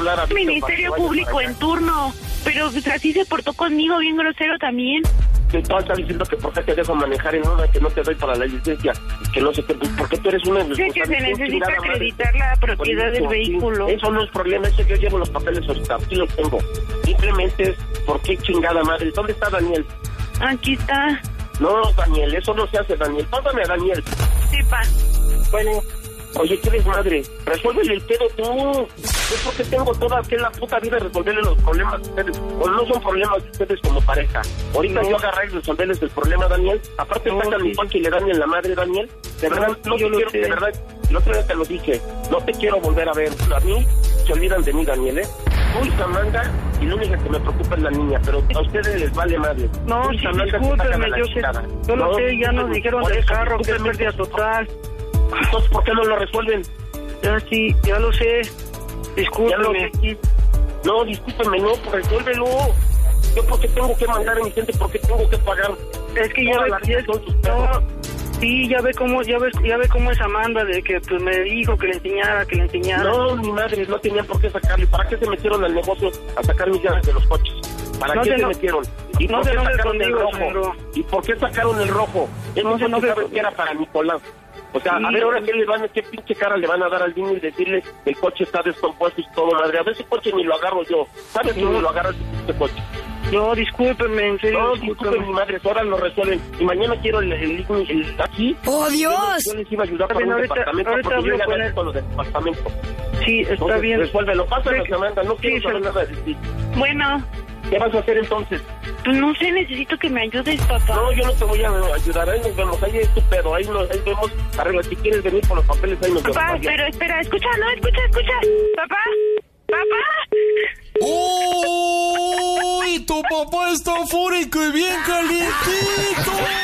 hablar a Ministerio Público en turno, pero pues así se portó conmigo, bien grosero también. Que todo está diciendo que por qué te dejo manejar en una, que no te doy para la licencia, que no sé qué, porque tú eres una... Sí, que se necesita acreditar la propiedad del vehículo. Eso no es problema, eso yo llevo los papeles ahorita, aquí los tengo. Simplemente es, ¿por qué chingada madre? ¿Dónde está Daniel? Aquí está. No, Daniel, eso no se hace, Daniel. Pásame a Daniel. Sí, pa. Bueno, oye, ¿qué desmadre? Resuélvele el pedo tú. Es porque tengo toda la puta vida resolverle los problemas de ustedes. O no son problemas de ustedes como pareja. Ahorita yo agarré y resolverles el problema, Daniel. Aparte sacan mi coche y le dan en la madre, Daniel. De verdad, no te quiero, de verdad. El otro día te lo dije. No te quiero volver a ver. A mí se olvidan de mí, Daniel, ¿eh? Tú y Samantha, y lo único que me preocupa es la niña, pero a ustedes les vale madre. No, sí, discúlpeme, yo lo sé, ya nos dijeron del carro que es pérdida total. Entonces, ¿por qué no lo resuelven? Ya sí, ya lo sé. Discúlpeme. No, discúlpeme, no, pues resuélvelo. Yo porque tengo que mandar a mi gente, porque tengo que pagar. Es que ya ve cómo es Amanda, de que pues me dijo que le enseñara. No, mi madre, no tenían por qué sacarle. ¿Para qué se metieron al negocio a sacar mis llaves de los coches? ¿Para qué se metieron? ¿Y por qué sacaron el rojo? ¿Y por qué sacaron el rojo? Eso no saben que era para Nicolás. O sea, sí, a ver ahora qué pinche cara le van a dar al niño y decirle que el coche está descompuesto y todo, madre. A ver, ese coche ni lo agarro yo. ¿Sabes que ni lo agarra ese coche? No, discúlpenme, en serio. No, discúlpenme, mi madre, ahora lo resuelven. Y mañana quiero el aquí. ¡Oh, Dios! Yo les iba a ayudar con un departamento, porque yo ya gané con los del departamento. Sí, está bien. Resuélvelo, pásalo, Samantha, no quiero saber nada de ti. Bueno. ¿Qué vas a hacer entonces? Pues no sé, necesito que me ayudes, papá. No, yo no te voy a ayudar, ahí nos vemos, ahí es tu pedo, ahí vemos, arregla, si quieres venir por los papeles, ahí nos vemos. Papá, pero espera, escucha, papá. ¡Uy! Tu papá está fúrico y bien calientito.